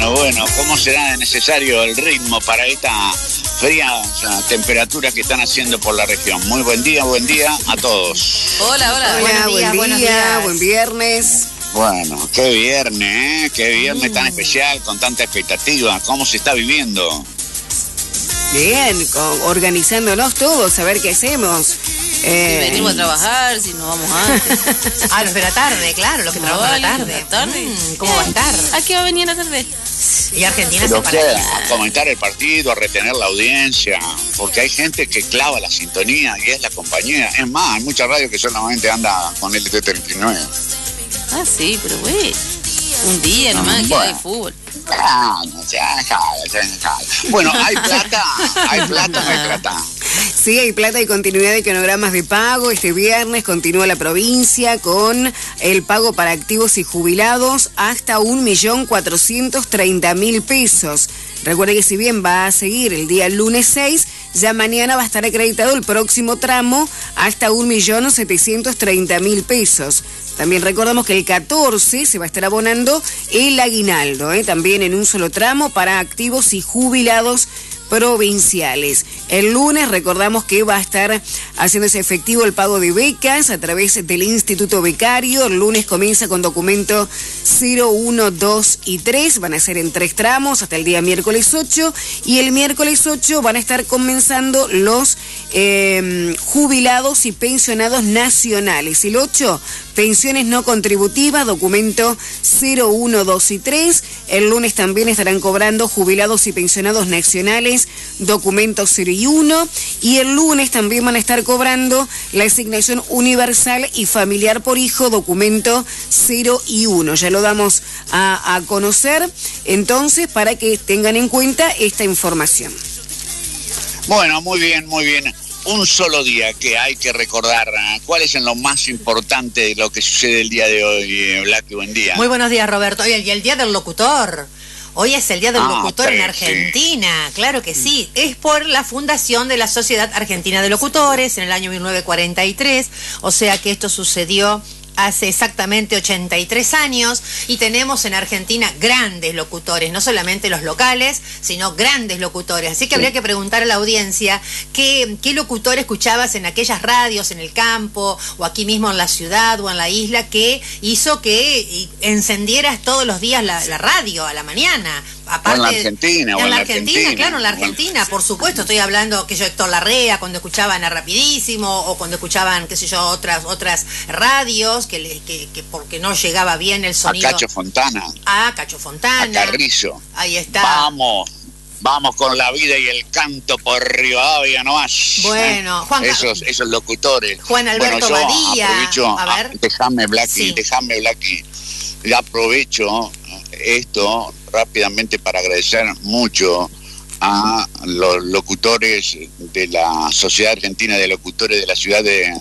Bueno, ¿cómo será necesario el ritmo para esta fría temperatura que están haciendo por la región? Muy buen día a todos. Hola. Buen día, buen viernes. Bueno, qué viernes, ¿eh? Qué viernes tan especial, con tanta expectativa. ¿Cómo se está viviendo? Bien, organizándonos todos, a ver qué hacemos. Si venimos a trabajar, si nos vamos antes. Los de la tarde, claro, los que trabajan a la tarde. ¿Cómo va a estar? ¿A qué va a venir a la tarde? Y Argentina Pero se para. a comentar el partido, a retener la audiencia, porque hay gente que clava la sintonía y es la compañía. Es más, hay mucha radio que solamente anda con el LT39. Ah, sí, pero güey, un día nomás que hay fútbol. Bueno, hay plata, no hay plata. Sí, hay plata y continuidad de cronogramas de pago. Este viernes continúa la provincia con el pago para activos y jubilados hasta 1.430.000 pesos. Recuerde que si bien va a seguir el día lunes 6, ya mañana va a estar acreditado el próximo tramo hasta 1.730.000 pesos. También recordamos que el 14 se va a estar abonando el aguinaldo, también en un solo tramo para activos y jubilados provinciales. El lunes recordamos que va a estar haciéndose efectivo el pago de becas a través del Instituto Becario. El lunes comienza con documento 0, 1, 2 y 3. Van a ser en 3 tramos hasta el día miércoles 8. Y el miércoles 8 van a estar comenzando los jubilados y pensionados nacionales. El 8, pensiones no contributivas, documento 0, 1, 2 y 3. El lunes también estarán cobrando jubilados y pensionados nacionales, documento 0 y 1. Y el lunes también van a estar cobrando la asignación universal y familiar por hijo, documento 0 y 1. Ya lo damos a conocer, entonces, para que tengan en cuenta esta información. Bueno, muy bien. Un solo día que hay que recordar. ¿Cuál es lo más importante de lo que sucede el día de hoy, Blacky? Buen día. Muy buenos días, Roberto. Hoy el día del locutor. Hoy es el Día del Locutor en Argentina, sí. Claro que sí. Es por la fundación de la Sociedad Argentina de Locutores en el año 1943, o sea que esto sucedió hace exactamente 83 años y tenemos en Argentina grandes locutores, no solamente los locales, sino grandes locutores. Así que habría que preguntar a la audiencia qué locutor escuchabas en aquellas radios en el campo o aquí mismo en la ciudad o en la isla que hizo que encendieras todos los días la radio a la mañana. Aparte, en la Argentina, claro, en la Argentina, por supuesto. Estoy hablando que yo, Héctor Larrea, cuando escuchaban a Rapidísimo o cuando escuchaban, qué sé yo, otras radios que porque no llegaba bien el sonido. A Cacho Fontana. A Carrizo. Ahí está. Vamos con la vida y el canto por Rivadavia nomás. Bueno, esos locutores. Juan Alberto Badía. Aprovecho, a ver. Déjame, Blacky. Ya aprovecho esto rápidamente para agradecer mucho a los locutores de la Sociedad Argentina de Locutores de la ciudad de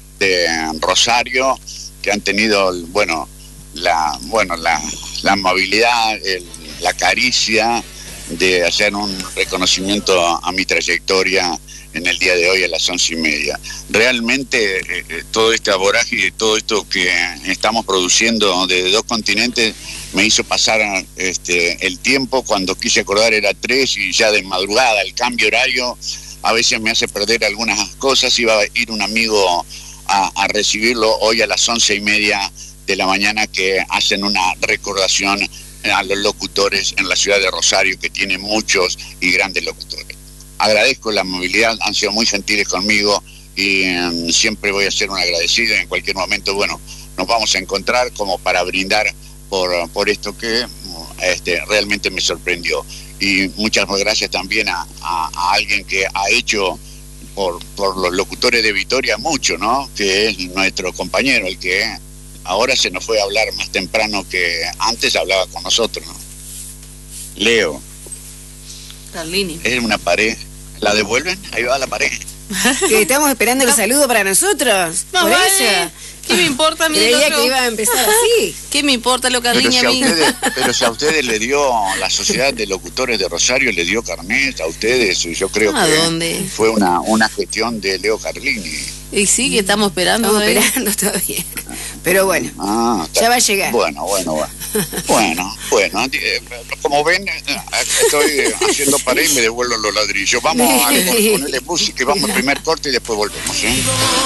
Rosario, que han tenido la amabilidad, la caricia de hacer un reconocimiento a mi trayectoria en el día de hoy a las 11:30. Realmente todo este vorágine, todo esto que estamos produciendo de 2 continentes me hizo pasar el tiempo. Cuando quise acordar era 3 y ya de madrugada. El cambio horario a veces me hace perder algunas cosas. Iba a ir un amigo a recibirlo hoy a las 11:30 de la mañana, que hacen una recordación a los locutores en la ciudad de Rosario, que tiene muchos y grandes locutores. Agradezco la amabilidad, han sido muy gentiles conmigo y siempre voy a ser un agradecido. En cualquier momento, nos vamos a encontrar como para brindar por esto que realmente me sorprendió. Y muchas gracias también a alguien que ha hecho por los locutores de Vitoria mucho, ¿no? Que es nuestro compañero, el que ahora se nos fue a hablar más temprano que antes hablaba con nosotros, ¿no? Leo. Carlini. Es una pared. ¿La devuelven? Ahí va la pared. Que estamos esperando el saludo para nosotros. No, por vale. eso. ¿Qué me importa a mí? Creía que iba a empezar así. ¿Qué me importa lo Carlini a mí? Pero si a ustedes le dio, la Sociedad de Locutores de Rosario le dio carnet a ustedes, yo creo que ¿dónde? Fue una gestión de Leo Carlini. Y sí, que estamos esperando. Estamos esperando todavía. Pero bueno, ya va a llegar. Bueno. Como ven, estoy haciendo pared y me devuelvo los ladrillos. Vamos a ponerle música y vamos al primer corte y después volvemos, ¿eh?